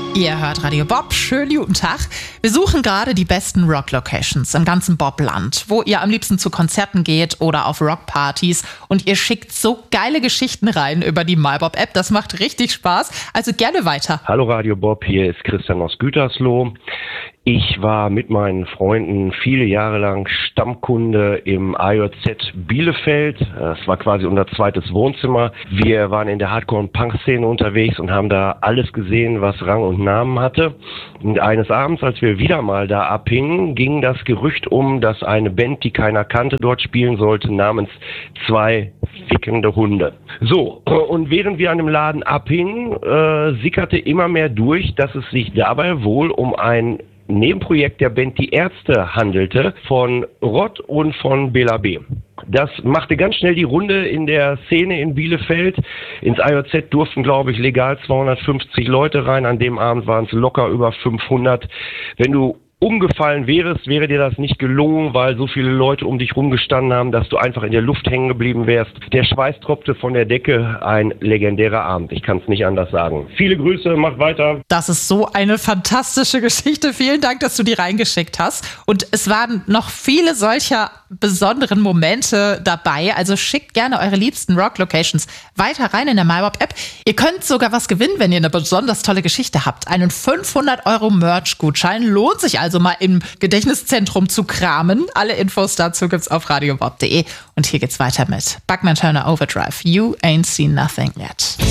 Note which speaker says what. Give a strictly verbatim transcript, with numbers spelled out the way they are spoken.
Speaker 1: Ihr hört Radio Bob, schönen guten Tag. Wir suchen gerade die besten Rock-Locations im ganzen Bobland, wo ihr am liebsten zu Konzerten geht oder auf Rockpartys. Und ihr schickt so geile Geschichten rein über die MyBob-App, das macht richtig Spaß. Also gerne weiter.
Speaker 2: Hallo Radio Bob, hier ist Christian aus Gütersloh. Ich war mit meinen Freunden viele Jahre lang Stammkunde im A J Z Bielefeld. Das war quasi unser zweites Wohnzimmer. Wir waren in der Hardcore- und Punk-Szene unterwegs und haben da alles gesehen, was Rang und Namen hatte. Und eines Abends, als wir wieder mal da abhingen, ging das Gerücht um, dass eine Band, die keiner kannte, dort spielen sollte, namens Zwei fickende Hunde. So, und während wir an dem Laden abhingen, äh, sickerte immer mehr durch, dass es sich dabei wohl um ein Nebenprojekt der Band Die Ärzte handelte, von Rott und von Bela B. Das machte ganz schnell die Runde in der Szene in Bielefeld. Ins A J Z durften, glaube ich, legal zweihundertfünfzig Leute rein. An dem Abend waren es locker über fünfhundert. Wenn du umgefallen wärst, wäre dir das nicht gelungen, weil so viele Leute um dich rumgestanden haben, dass du einfach in der Luft hängen geblieben wärst. Der Schweiß tropfte von der Decke, ein legendärer Abend. Ich kann es nicht anders sagen. Viele Grüße, macht weiter.
Speaker 1: Das ist so eine fantastische Geschichte. Vielen Dank, dass du die reingeschickt hast. Und es waren noch viele solcher besonderen Momente dabei. Also schickt gerne eure liebsten Rock-Locations weiter rein in der MyBob-App. Ihr könnt sogar was gewinnen, wenn ihr eine besonders tolle Geschichte habt. Einen fünfhundert Euro Merch-Gutschein lohnt sich also mal im Gedächtniszentrum zu kramen. Alle Infos dazu gibt's auf radiobob punkt de. Und hier geht's weiter mit Buckman Turner Overdrive. You ain't seen nothing yet.